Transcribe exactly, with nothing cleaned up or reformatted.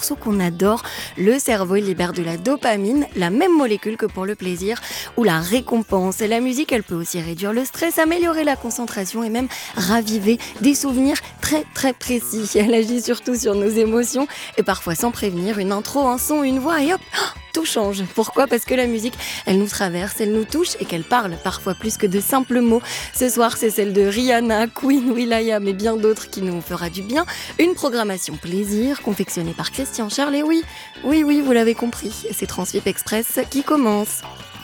morceau qu'on adore, le cerveau il libère de la dopamine, la même molécule que pour le plaisir ou la récompense. Et la musique, elle peut aussi réduire le stress, améliorer la concentration et même raviver des souvenirs très très précis. Elle agit surtout sur nos émotions et parfois sans prévenir, une intro, un son, une voix et hop, tout change. Pourquoi ? Parce que la musique, elle nous traverse, elle nous touche et qu'elle parle parfois plus que de simples mots. Ce soir, c'est celle de Rihanna, Queen, will.i.am et bien d'autres qui nous fera du bien. Une programmation plaisir confectionnée par Christian Charles. Et oui, oui, oui, vous l'avez compris, c'est Transvip Express qui commence.